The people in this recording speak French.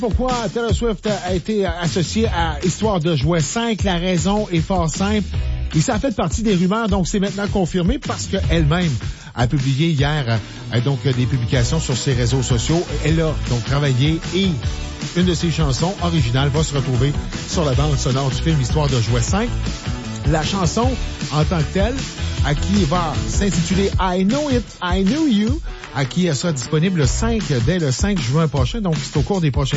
Pourquoi Taylor Swift a été associée à Histoire de jouet 5? La raison est fort simple. Et ça a fait partie des rumeurs, donc c'est maintenant confirmé parce qu'elle-même a publié hier donc des publications sur ses réseaux sociaux. Elle a donc travaillé et une de ses chansons originales va se retrouver sur la bande sonore du film Histoire de jouet 5. La chanson, en tant que telle, à qui va s'intituler I Know It, I Knew You, à qui elle sera disponible dès le 5 juin prochain, donc c'est au cours des prochains